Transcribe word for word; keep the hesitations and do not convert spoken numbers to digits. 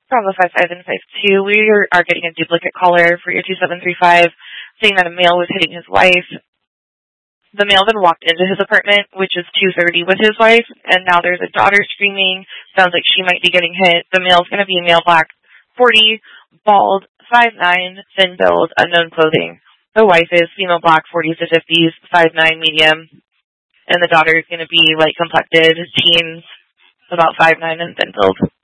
Bravo five five and five two, we are getting a duplicate caller for your two seven three five saying that a male was hitting his wife. The male then walked into his apartment, which is two thirty with his wife, and now there's a daughter screaming. Sounds like she might be getting hit. The male's going to be male black, forty, bald, five nine, thin build, unknown clothing. The wife is female black, forties to fifties, five nine, medium, and the daughter is going to be light complected, teens, about five nine, and thin build.